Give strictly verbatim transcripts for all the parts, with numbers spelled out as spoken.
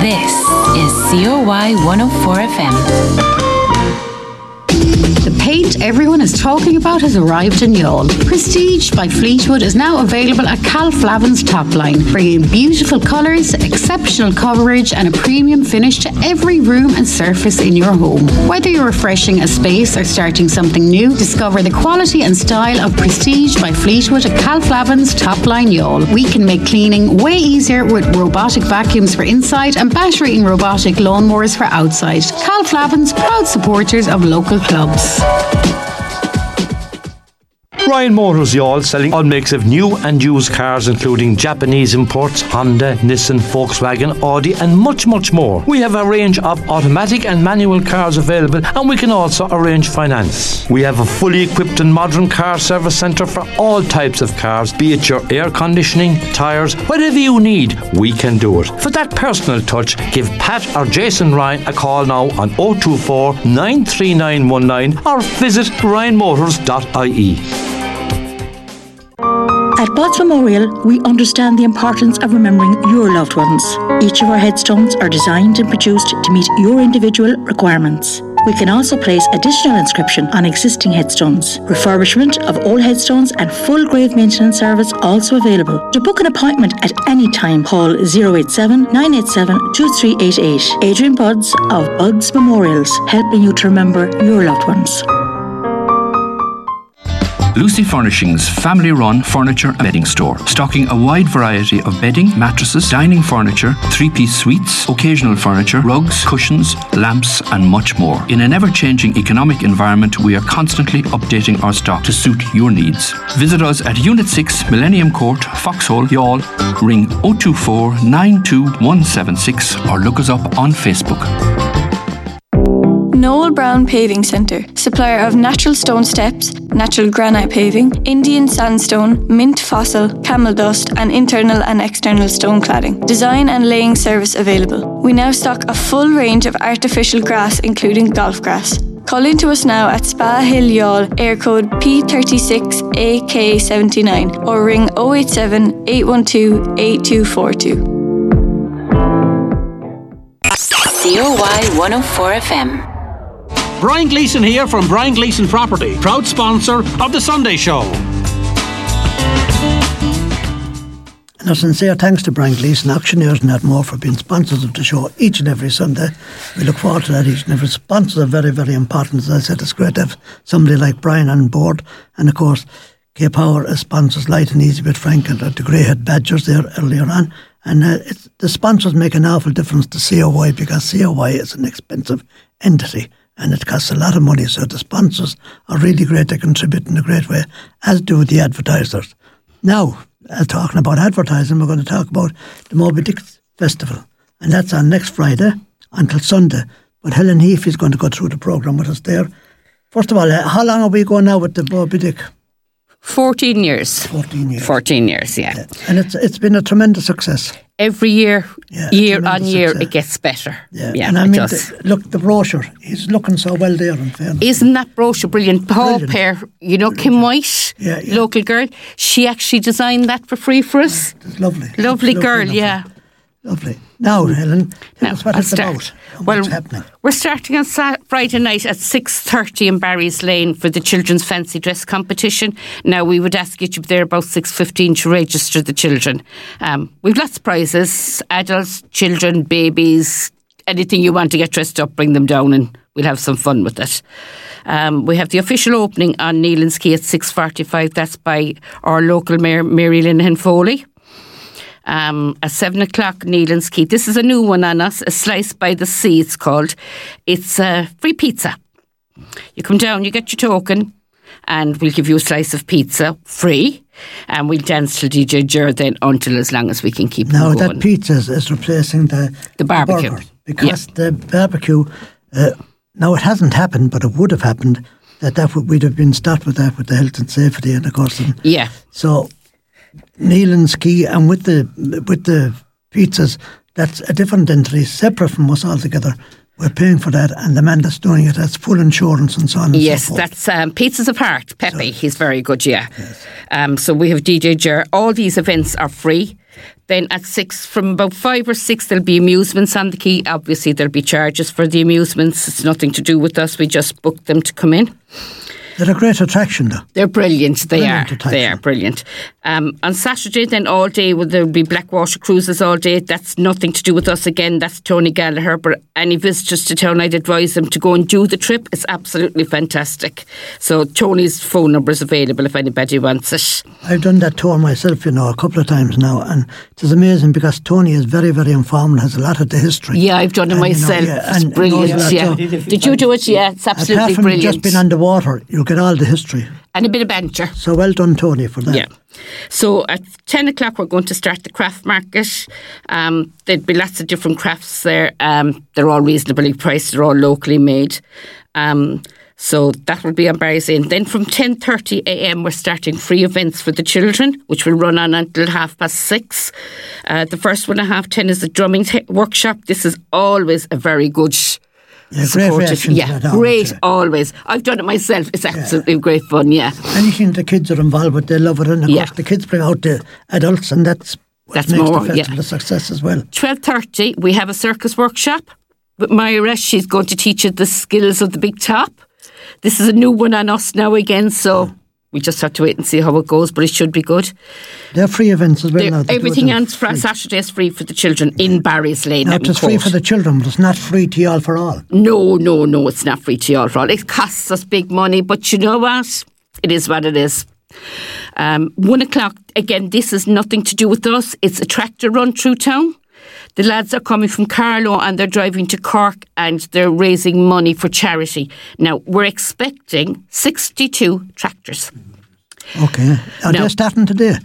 This is C O Y one oh four F M. The paint everyone is talking about has arrived in Youghal. Prestige by Fleetwood is now available at Cal Flavin's top line, bringing beautiful colours, exceptional coverage and a premium finish to every room and surface in your home. Whether you're refreshing a space or starting something new, discover the quality and style of Prestige by Fleetwood at Cal Flavin's top line Youghal. We can make cleaning way easier with robotic vacuums for inside and battery and robotic lawnmowers for outside. Cal Flavin's, proud supporters of local clubs. Ryan Motors Youghal, selling all makes of new and used cars, including Japanese imports, Honda, Nissan, Volkswagen, Audi and much, much more. We have a range of automatic and manual cars available, and we can also arrange finance. We have a fully equipped and modern car service centre for all types of cars, be it your air conditioning, tyres, whatever you need, we can do it. For that personal touch, give Pat or Jason Ryan a call now on oh two four, nine three nine one nine or visit ryan motors dot I E. At Buds Memorial, we understand the importance of remembering your loved ones. Each of our headstones are designed and produced to meet your individual requirements. We can also place additional inscription on existing headstones. Refurbishment of old headstones and full grave maintenance service also available. To book an appointment at any time, call oh eight seven, nine eight seven, two three eight eight. Adrian Buds of Buds Memorials, helping you to remember your loved ones. Lucy Furnishings family-run furniture and bedding store, stocking a wide variety of bedding, mattresses, dining furniture, three-piece suites, occasional furniture, rugs, cushions, lamps and much more. In an ever-changing economic environment, we are constantly updating our stock to suit your needs. Visit us at Unit six, Millennium Court, Foxhole, Youghal. Ring oh two four, nine two one seven six or look us up on Facebook. Noel Brown Paving Centre, supplier of natural stone steps, natural granite paving, Indian sandstone, mint fossil, camel dust and internal and external stone cladding. Design and laying service available. We now stock a full range of artificial grass including golf grass. Call in to us now at Spa Hill Youghal, air code P thirty-six A K seventy-nine or ring oh eight seven, eight one two, eight two four two. C O Y one oh four F M. Brian Gleeson here from Brian Gleeson Property, proud sponsor of The Sunday Show. And a sincere thanks to Brian Gleeson, auctioneers and that more for being sponsors of the show each and every Sunday. We look forward to that each and every. Sponsors are very, very important. As I said, it's great to have somebody like Brian on board. And of course, K-Power as sponsors, Light and Easy with Frank and the Greyhead Badgers there earlier on. And uh, it's, the sponsors make an awful difference to C O Y because C O Y is an expensive entity. And it costs a lot of money, so the sponsors are really great to contribute in a great way, as do the advertisers. Now, uh, talking about advertising, we're going to talk about the Moby Dick Festival, and that's on next Friday until Sunday. But Helen Heath is going to go through the programme with us there. First of all, uh, how long are we going now with the Moby Dick? Fourteen years. Fourteen years. Fourteen years, yeah. yeah. And it's it's been a tremendous success. Every year, yeah, year on year, success. It gets better. Yeah, yeah and I mean, the, look, the brochure, he's looking so well there in fairness. Isn't that brochure brilliant? Paul Pear, you know, Kim White, yeah, yeah. local girl, she actually designed that for free for us. It's lovely. Lovely, lovely girl, lovely. yeah. Lovely. Now, Helen, tell now, us what I'll it's start. about and well, what's happening. We're starting on Sa- Friday night at six thirty in Barry's Lane for the Children's Fancy Dress Competition. Now, we would ask you to be there about six fifteen to register the children. Um, we've lots of prizes, adults, children, babies, anything you want to get dressed up, bring them down and we'll have some fun with it. Um, we have the official opening on Nealon's Quay at six forty-five. That's by our local Mayor, Mary Linehan Foley. Um, at seven o'clock, Nealon's Quay. This is a new one on us, a Slice by the Sea it's called. It's a free pizza. You come down, you get your token, and we'll give you a slice of pizza free, and we'll dance till D J Ger then until as long as we can keep now them going. That pizza is replacing the, the barbecue. The burgers, because yeah. the barbecue, uh, now it hasn't happened, but it would have happened, that, that would, we'd have been stopped with that with the health and safety and of course. And yeah. So Nealon's Quay and with the with the pizzas, that's a different entity, separate from us altogether. We're paying for that, and the man that's doing it has full insurance and so on and yes, so forth. that's um, Pizzas Apart, Pepe. So, he's very good, yeah. Yes. Um, so we have D J Ger. All these events are free. then at six, from about five or six, there'll be amusements on the quay. Obviously, there'll be charges for the amusements. It's nothing to do with us. We just book them to come in. They're a great attraction, though. They're brilliant. They Brilliant are. attraction. They are brilliant. Um, on Saturday, then all day, well, there'll be Blackwater cruises all day. That's nothing to do with us again. That's Tony Gallagher. But any visitors to town, I'd advise them to go and do the trip. It's absolutely fantastic. So Tony's phone number is available if anybody wants it. I've done that tour myself, you know, a couple of times now, and it is amazing because Tony is very, very informed and has a lot of the history. Yeah, I've done it And, you know, myself. yeah, It's and brilliant. knows a lot, Yeah. so- Did you do it? Yeah, it's absolutely Apart from brilliant. just being underwater, you get all the history. And a bit of banter. So well done, Tony, for that. Yeah. So at ten o'clock, we're going to start the craft market. Um, there'd be lots of different crafts there. Um, they're all reasonably priced. They're all locally made. Um, so that will be on Barry's Inn. Then from ten thirty a.m. we're starting free events for the children, which will run on until half past six. Uh, the first one at half ten is the drumming t- workshop. This is always a very good sh- Yeah, great supportive- reaction to Yeah, that, great, yeah. always. I've done it myself. It's absolutely great fun, yeah. Anything the kids are involved with, they love it. And of Yeah. course, the kids bring out the adults, and that's what That's makes more, the festival yeah. a success as well. twelve thirty, we have a circus workshop with Myra. She's going to teach you the skills of the big top. This is a new one on us now again, so we just have to wait and see how it goes, but it should be good. They're free events as well. They're- now. They do everything it on free. fr- Saturday is free for the children in Barry's Lane. Now, out in it's free Court. for the children, but it's not free to all for all. No, no, no, it's not free to you all for all. It costs us big money, but you know what? It is what it is. Um, one o'clock, again, this is nothing to do with us. It's a tractor run through town. The lads are coming from Carlow and they're driving to Cork and they're raising money for charity. Now, we're expecting sixty-two tractors. Okay. Are No. they starting today?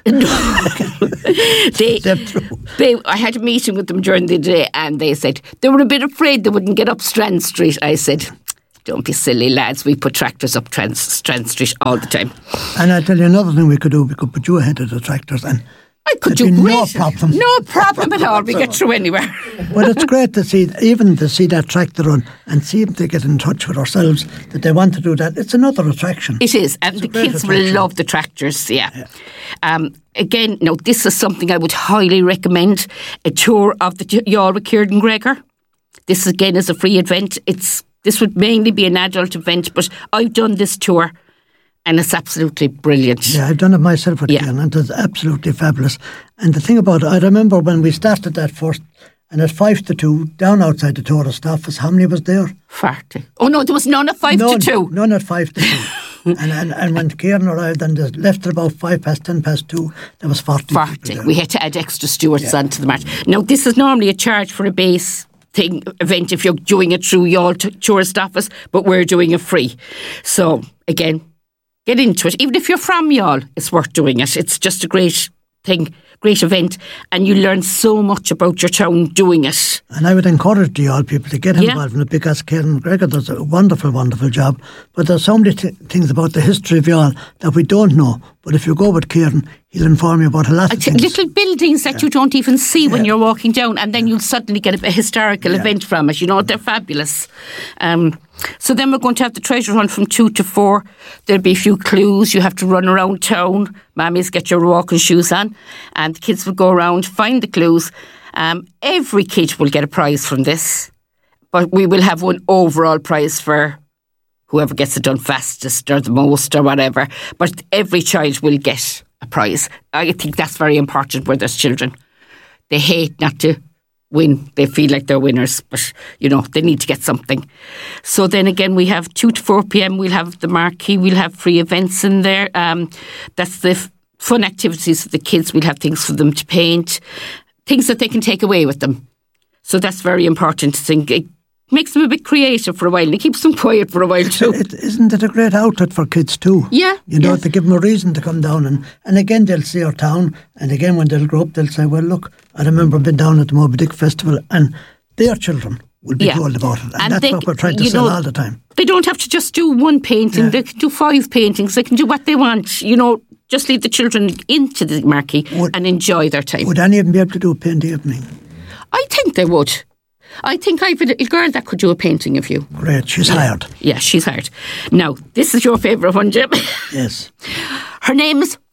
they, they, I had a meeting with them during the day and they said they were a bit afraid they wouldn't get up Strand Street. I said, don't be silly, lads. We put tractors up Trans- Strand Street all the time. And I tell you another thing we could do, we could put you ahead of the tractors, and I could there'd do be great. no problem. No problem at all. We get through anywhere. Well, it's great to see, even to see that tractor run and see if they get in touch with ourselves that they want to do that. It's another attraction. It is, and It's the a great kids will attraction. love the tractors, yeah. yeah. Um, again, no, this is something I would highly recommend, a tour of the Yall with Kieran Gregor. This, again, is a free event. It's This would mainly be an adult event, but I've done this tour, and it's absolutely brilliant. Yeah, I've done it myself with Yeah. Kieran, and it's absolutely fabulous. And the thing about it, I remember when we started that first, and at five to two, down outside the tourist office, how many was there? Forty. Oh no, there was none at five none, to two. None at five to two. and, and and when Kieran arrived and they left at about five past ten past two, there was forty. Forty. people there. We had to add extra stewards Yeah. onto the march. Now, this is normally a charge for a base thing event if you're doing it through Yall t- tourist office, but we're doing it free. So again, get into it. Even if you're from Yall, it's worth doing it. It's just a great thing, great event, and you learn so much about your town doing it. And I would encourage the Yall people to get Yeah. involved in it because Kieran Gregor does a wonderful, wonderful job. But there's so many th- things about the history of Yall that we don't know. But if you go with Kieran, he'll inform you about a lot I of t- things. little buildings that you don't even see when Yeah. you're walking down, and then you'll suddenly get a, a historical Yeah. event from it. You know, they're fabulous. Um, so then we're going to have the treasure hunt from two to four. There'll be a few clues. You have to run around town. Mammies, get your walking shoes on, and the kids will go around, find the clues. Um, every kid will get a prize from this, but we will have one overall prize for whoever gets it done fastest or the most or whatever. But every child will get a prize. I think that's very important where there's children. They hate not to win. They feel like they're winners, but, you know, they need to get something. So then again, we have two to four p.m. We'll have the marquee. We'll have free events in there. Um, that's the f- fun activities for the kids. We'll have things for them to paint, things that they can take away with them. So that's very important to think. It makes them a bit creative for a while, and it keeps them quiet for a while too. It, isn't it a great outlet for kids too? Yeah, You know, yeah. to give them a reason to come down. And, and again, they'll see our town. And again, when they'll grow up, they'll say, well, look, I remember being down at the Moby Dick Festival, and their children will be Yeah. told about it. And, And that's they- what we're trying to you sell know, all the time. They don't have to just do one painting. Yeah. They can do five paintings. They can do what they want. You know, just lead the children into the marquee Would- and enjoy their time. Would any of them be able to do a paint evening? I think they would. I think I've a little girl that could do a painting of you. Great, she's hired. Yeah, she's hired. Now, this is your favourite one, Jim. Yes. Her name's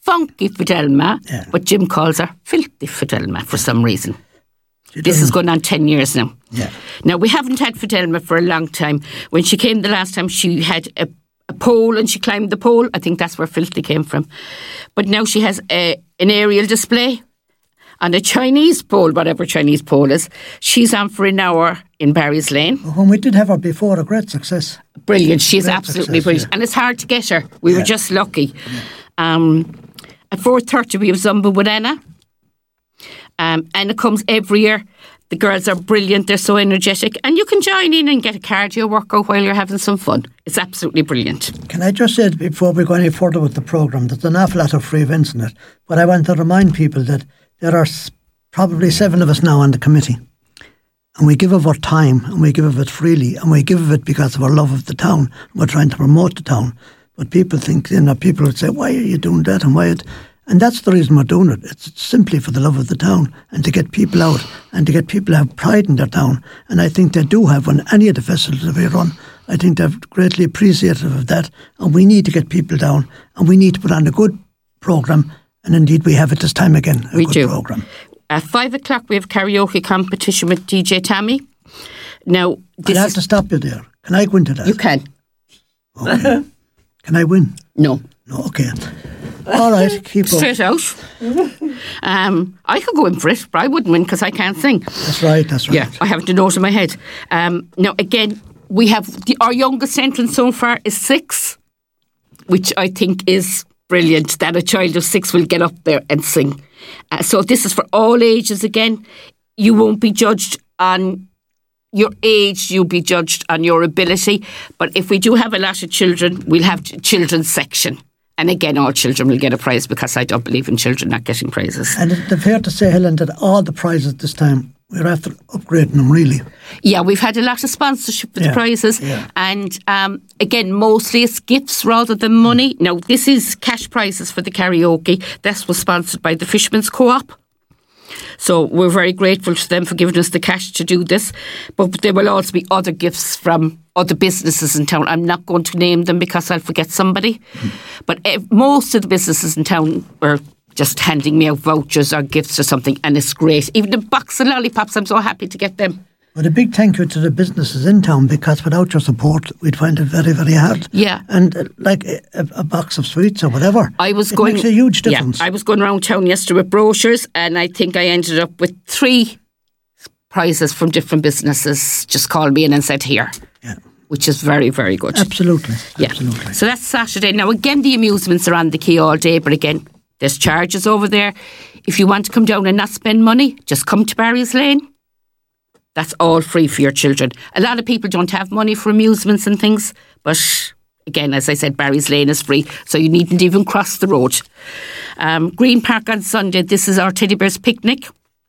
funky Fidelma, Yeah. but Jim calls her filthy Fidelma for some reason. She This is doesn't- going on ten years now. Yeah. Now, we haven't had Fidelma for a long time. When she came the last time, she had a, a pole and she climbed the pole. I think that's where filthy came from. But now she has a, an aerial display on a Chinese pole, whatever Chinese pole is. She's on for an hour in Barry's Lane. When we did have her before, a great success. Brilliant. She's Great absolutely success, brilliant. yeah. And it's hard to get her. We Yeah. were just lucky. Um, at four thirty, we have Zumba with Anna. Um, Anna comes every year. The girls are brilliant. They're so energetic. And you can join in and get a cardio workout while you're having some fun. It's absolutely brilliant. Can I just say, before we go any further with the programme, there's an awful lot of free events in it. But I want to remind people that there are s- probably seven of us now on the committee. And we give of our time, and we give of it freely, and we give of it because of our love of the town. We're trying to promote the town. But people think, you know, people would say, why are you doing that? And why? It? And that's the reason we're doing it. It's simply for the love of the town and to get people out and to get people to have pride in their town. And I think they do have on any of the festivals that we run. I think they're greatly appreciative of that. And we need to get people down and we need to put on a good programme. And indeed, we have it this time again, a We good do. programme. At five o'clock, we have karaoke competition with D J Tammy. Now, this I'll have is, to stop you there. Can I go into that? you can. Okay. Can I win? No. No, okay. All right, keep up. Straight out. um, I could go in for it, but I wouldn't win because I can't sing. That's right, that's right. Yeah, I have the note in my head. Um, now, again, we have the, our youngest entrant so far is six, which I think is brilliant that a child of six will get up there and sing. Uh, so this is for all ages again. You won't be judged on your age, you'll be judged on your ability. But if we do have a lot of children, we'll have ch- children's section. And again, all children will get a prize because I don't believe in children not getting prizes. And it's fair to say, Helen, that all the prizes this time, we're after upgrading them, really. Yeah, we've had a lot of sponsorship with Yeah, prizes. yeah. And um, again, mostly it's gifts rather than money. Now, this is cash prizes for the karaoke. This was sponsored by the Fishermen's Co-op. So we're very grateful to them for giving us the cash to do this. But there will also be other gifts from other businesses in town. I'm not going to name them because I'll forget somebody. Mm. But uh, most of the businesses in town are just handing me out vouchers or gifts or something, and it's great. Even a box of lollipops, I'm so happy to get them. But a big thank you to the businesses in town, because without your support, we'd find it very, very hard. Yeah. And uh, like a, a box of sweets or whatever, I was it going, makes a huge difference. Yeah, I was going around town yesterday with brochures, and I think I ended up with three prizes from different businesses. Just called me in and said, here. Yeah. Which is very, very good. Absolutely. Yeah. Absolutely. So that's Saturday. Now, again, the amusements are on the quay all day, but again, there's charges over there. If you want to come down and not spend money, just come to Barry's Lane. That's all free for your children. A lot of people don't have money for amusements and things, but again, as I said, Barry's Lane is free, so you needn't even cross the road. Um, Green Park on Sunday, this is our Teddy Bears picnic.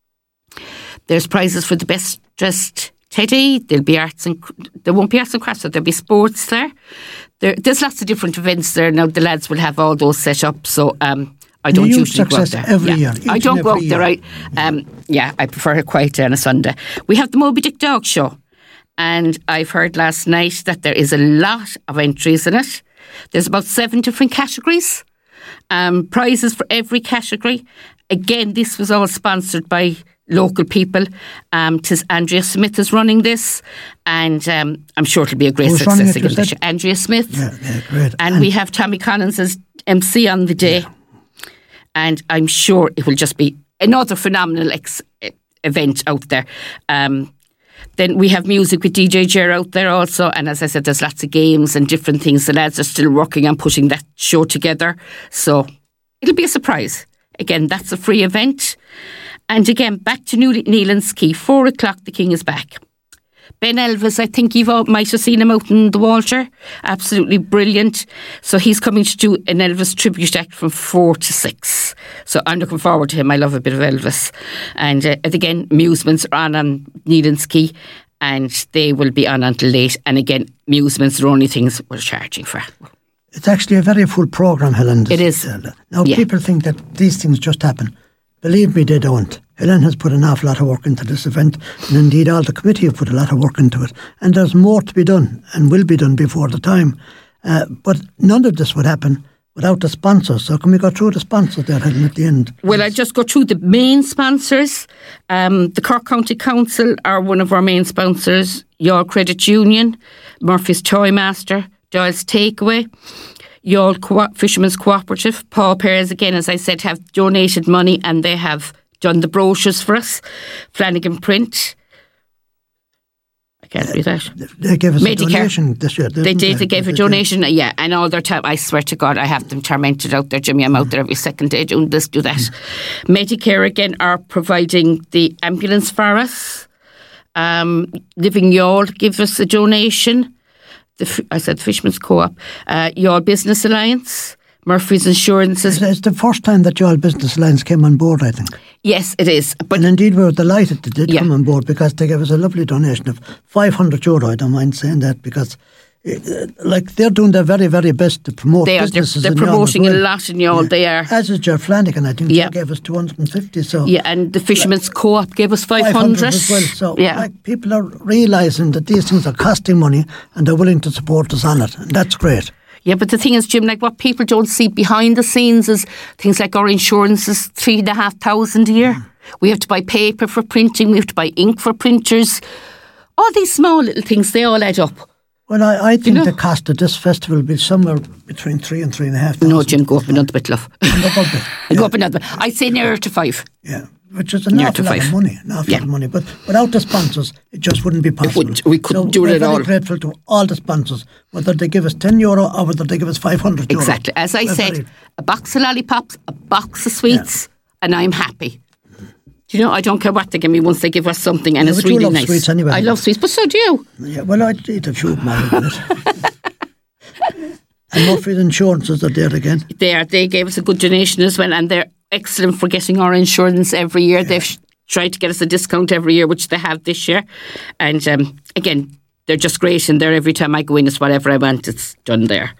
There's prizes for the best dressed teddy. There'll be arts and there won't be arts and crafts, so there'll be sports there. there. There's lots of different events there. Now the lads will have all those set up, so um, I don't huge usually go out success there. every yeah. year, I each don't and go out every there. year. I, um, yeah, I prefer a quiet day on a Sunday. We have the Moby Dick Dog Show, and I've heard last night that there is a lot of entries in it. There's about seven different categories, um, prizes for every category. Again, this was all sponsored by local people. Um, tis Andrea Smith is running this, and um, I'm sure it'll be a great Who's running success it, again you this said? year. Andrea Smith. Yeah, yeah, great. And, And- we have Tommy Collins as M C on the day. Yeah. And I'm sure it will just be another phenomenal ex- event out there. Um, then we have music with D J Jer out there also. And as I said, there's lots of games and different things. The lads are still working on putting that show together. So it'll be a surprise. Again, that's a free event. And again, back to New- Neelan's Quay. Four o'clock, the King is back. Ben Elvis, I think you might have seen him out in the Walter. Absolutely brilliant. So he's coming to do an Elvis tribute act from four to six. So I'm looking forward to him. I love a bit of Elvis. And uh, again, amusements are on on Neelan's Quay, and they will be on until late. And again, amusements are only things we're charging for. It's actually a very full programme, Helen. It is. Now, Yeah. people think that these things just happen. Believe me, they don't. Helen has put an awful lot of work into this event, and indeed all the committee have put a lot of work into it. And there's more to be done, and will be done before the time. Uh, but none of this would happen without the sponsors. So can we go through the sponsors there, Helen, at the end? Well, I'll just go through the main sponsors. Um, the Cork County Council are one of our main sponsors. Your Credit Union, Murphy's Toy Master, Doyle's Takeaway, Your Co- Fishermen's Cooperative, Paul Pears, again, as I said, have donated money and they have done the brochures for us. Flanagan Print. I can't read that. They gave us Medicare. a donation this year. They did. They, they gave a donation, did. yeah. And all their time, I swear to God, I have them tormented out there, Jimmy. I'm out there every second day doing this, do that. Mm. Medicare, again, are providing the ambulance for us. Um, Living Youghal give us a donation. The, I said Fisherman's Co-op. Uh, Youghal Business Alliance. Murphy's Insurances. It's the first time that Youghal Business Alliance came on board, I think. Yes, it is. But and indeed, we were delighted they did yeah. come on board because they gave us a lovely donation of five hundred euro. I don't mind saying that because, uh, like, they're doing their very, very best to promote they are, businesses. They're, they're promoting well. a lot in Youghal. Yeah. They are. As is Jeff Flanagan, I think. Yeah. They gave us two hundred fifty. So yeah, and the Fishermen's like, Co-op gave us five hundred. as well. So yeah. like, people are realising that these things are costing money and they're willing to support us on it. And that's great. Yeah, but the thing is, Jim, like what people don't see behind the scenes is things like our insurance is three and a half thousand a year. Mm. We have to buy paper for printing. We have to buy ink for printers. All these small little things, they all add up. Well, I, I think you know? the cost of this festival will be somewhere between three and three and a half thousand. No, Jim, go up another bit, love. Another bit. Yeah. Go up another bit. I'd say nearer to five. Yeah. Which is an awful lot of money, an awful yeah. lot of money. But without the sponsors, it just wouldn't be possible. Wouldn't. We couldn't so do it at all. We're very grateful to all the sponsors, whether they give us ten euro or whether they give us five hundred euro. Exactly. As I we're said, very... a box of lollipops, a box of sweets, yeah. and I'm happy. Do you know, I don't care what they give me once they give us something, and yeah, it's but really you love nice. Sweets anyway. I love sweets, but so do you. Yeah, well, I'd eat a few of them. And Murphy's Insurances are there again. They are. They gave us a good donation as well, and they're excellent for getting our insurance every year. Yeah. They've tried to get us a discount every year, which they have this year. And um, again, they're just great, and there every time I go in, it's whatever I want, it's done there.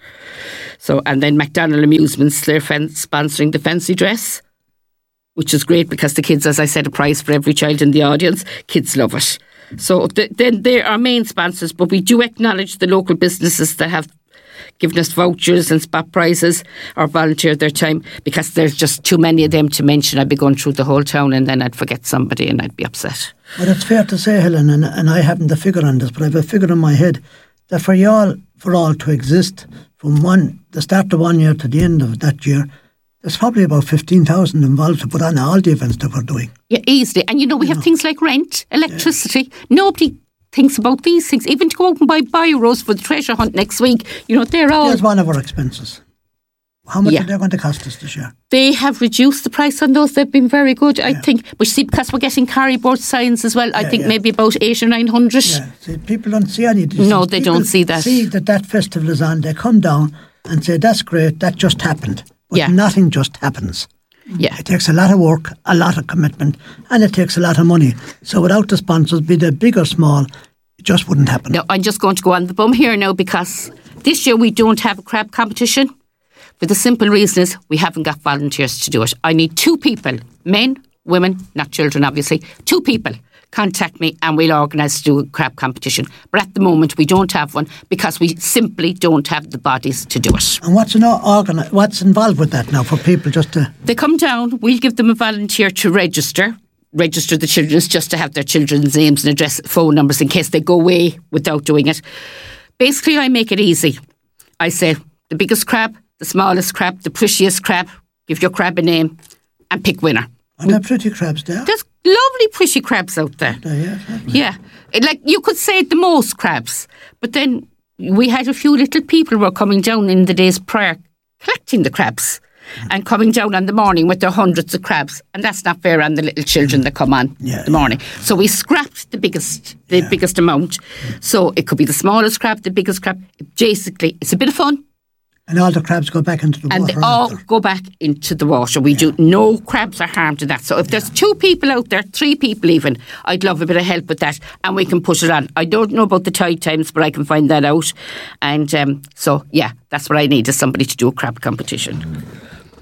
So, and then McDonald Amusements, they're sponsoring the fancy dress, which is great because the kids, as I said, a prize for every child in the audience. Kids love it. So th- then they're our main sponsors, but we do acknowledge the local businesses that have given us vouchers and spot prizes or volunteered their time, because there's just too many of them to mention. I'd be going through the whole town and then I'd forget somebody and I'd be upset. But it's fair to say, Helen, and, and I haven't the figure on this, but I have a figure in my head that for y'all, for all to exist from one the start of one year to the end of that year, there's probably about fifteen thousand involved to put on all the events that we're doing. Yeah, easily. And you know, we you have know. things like rent, electricity. Yeah. Nobody thinks about these things. Even to go out and buy biros for the treasure hunt next week, you know, they're all... There's one of our expenses. How much yeah. are they going to cost us this year? They have reduced the price on those. They've been very good, yeah. I think. But see, because we're getting carryboard signs as well, I yeah, think yeah. maybe about eight or nine hundred. Yeah, see, people don't see any of these No, things. they people don't see that. see that that festival is on, they come down and say, that's great, that just happened. But yeah. nothing just happens. Yeah. It takes a lot of work, a lot of commitment, and it takes a lot of money. So without the sponsors, be they big or small, it just wouldn't happen. No, I'm just going to go on the bum here now, because this year we don't have a crab competition. For the simple reason is we haven't got volunteers to do it. I need two people, men, women, not children obviously, two people. Contact me and we'll organise to do a crab competition. But at the moment we don't have one because we simply don't have the bodies to do it. And what's, in organi- what's involved with that now for people just to... They come down, we'll give them a volunteer to register. Register the children just to have their children's names and address, phone numbers in case they go away without doing it. Basically, I make it easy. I say the biggest crab, the smallest crab, the prettiest crab, give your crab a name and pick winner. And there are pretty crabs there. There's lovely pretty crabs out there. Oh, yeah, yeah. It, like you could say the most crabs, but then we had a few little people who were coming down in the days prior collecting the crabs. And coming down in the morning with their hundreds of crabs, and that's not fair on the little children that come on yeah, the morning. So we scrapped the biggest, the yeah. biggest amount. So it could be the smallest crab, the biggest crab. Basically, it's a bit of fun. And all the crabs go back into the and water. And they all after. go back into the water. We yeah. do no crabs are harmed to that. So if yeah. there's two people out there, three people even, I'd love a bit of help with that, and we can put it on. I don't know about the tide times, but I can find that out. And um, so yeah, that's what I need, is somebody to do a crab competition.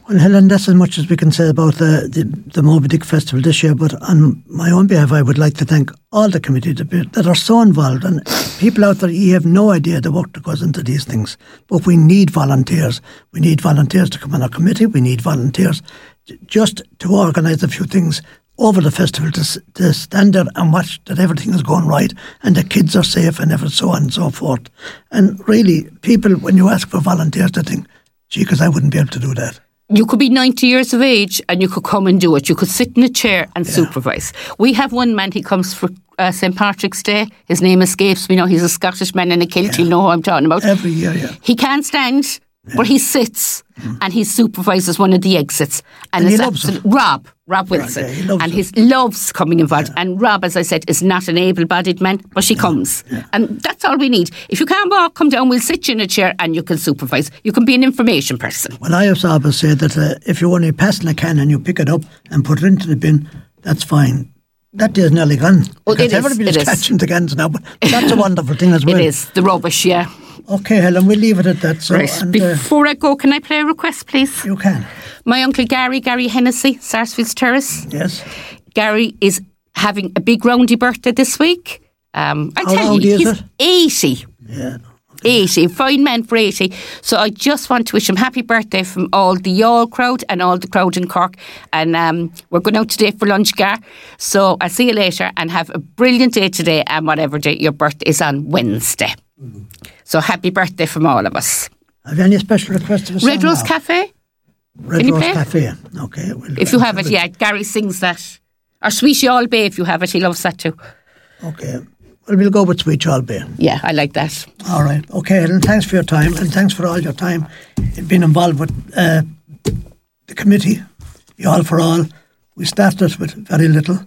Well, Helen, that's as much as we can say about the, the, the Moby Dick Festival this year, but on my own behalf, I would like to thank all the committees that are so involved, and people out there, you have no idea the work that goes into these things, but we need volunteers. We need volunteers to come on our committee, we need volunteers just to organise a few things over the festival, to, to stand there and watch that everything is going right and the kids are safe and everything, so on and so forth. And really, people, when you ask for volunteers, they think, gee, because I wouldn't be able to do that. You could be ninety years of age and you could come and do it. You could sit in a chair and yeah. supervise. We have one man, he comes for uh, Saint Patrick's Day. His name escapes me now. He's a Scottish man in a kilt. Yeah. He'll know who I'm talking about. Every year, yeah. He can't stand, yeah. but he sits mm. and he supervises one of the exits. And, and it's he loves it. Rob, Rob Wilson. Right, yeah, he loves and it. he loves coming involved. Yeah. And Rob, as I said, is not an able-bodied man, but she yeah. comes. Yeah. And that's all we need. If you can't walk, come down, we'll sit you in a chair and you can supervise. You can be an information person. Well, I have always said that uh, if you're only passing a can and you pick it up and put it into the bin, that's fine. That day is nearly gone. Well, it is, everybody's it catching the cans now, but that's a wonderful thing as well. It is, the rubbish, yeah. Okay, Helen, we'll leave it at that. So, right. and, uh, Before I go, can I play a request, please? You can. My uncle Gary, Gary Hennessy, Sarsfields Terrace. Yes. Gary is having a big roundy birthday this week. Um, I How tell roundy you, is he's it? eighty. Yeah. eighty, fine man for eighty. So I just want to wish him happy birthday from all the Yall crowd and all the crowd in Cork. And um, we're going out today for lunch, Gar. So I'll see you later and have a brilliant day today, and whatever day your birthday is on Wednesday. Mm-hmm. So happy birthday from all of us. Have you any special requests for Red Rose now? Cafe? Red Can Rose play? Cafe. Okay. We'll if you have it, it, yeah. Gary sings that. Or Sweet Yall Bay, if you have it. He loves that too. Okay. Well, we'll go with Sweet Yall Bay. Yeah, I like that. All right. Okay, Helen, thanks for your time, and thanks for all your time in being involved with uh, the committee, All for All. We started with very little.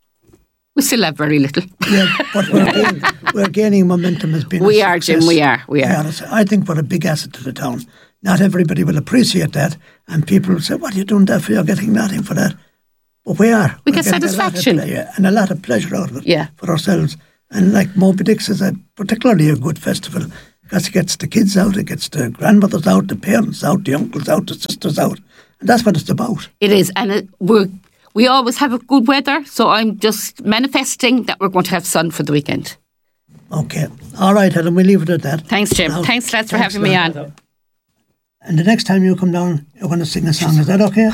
We still have very little. Yeah, but we're, gain, we're gaining momentum as being We a are, success. Jim, we are. We are. Yeah, I think we're a big asset to the town. Not everybody will appreciate that, and people will say, what are you doing that for? You're getting nothing for that. But we are. We we're get satisfaction. A yeah, and a lot of pleasure out of it yeah. for ourselves. And like Moby Dick's is a particularly a good festival because it gets the kids out, it gets the grandmothers out, the parents out, the uncles out, the sisters out. And that's what it's about. It is. And it, we're, we always have a good weather, so I'm just manifesting that we're going to have sun for the weekend. Okay. All right, Helen, we'll leave it at that. Thanks, Jim. Now, thanks, lads, for having me on. And the next time you come down, you're going to sing a song. Is that okay?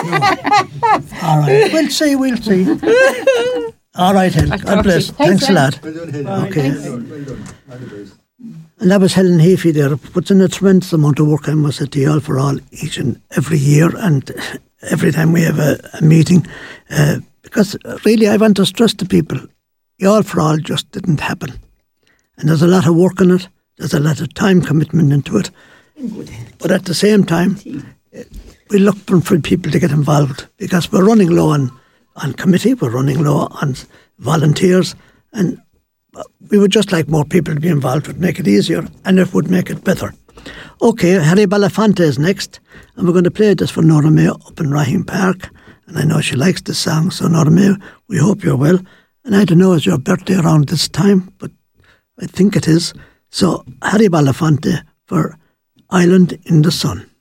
No. All right. We'll see, we'll see. All right, Helen. God bless. Thanks, Thanks a lot. Well done, okay. Well done. And that was Helen Heafy there, puts in a tremendous amount of work, I must say, to All for All each and every year and every time we have a, a meeting. Uh, because really, I want to stress to people, All for All just didn't happen. And there's a lot of work in it. There's a lot of time commitment into it. But at the same time, we look for people to get involved because we're running low on on committee, we're running low on volunteers, and we would just like more people to be involved. It would make it easier and it would make it better. Okay, Harry Belafonte is next, and we're going to play this for Nora May up in Rahim Park, and I know she likes this song, so Nora May, we hope you're well. And I don't know, is your birthday around this time, but I think it is. So Harry Belafonte for Island in the Sun.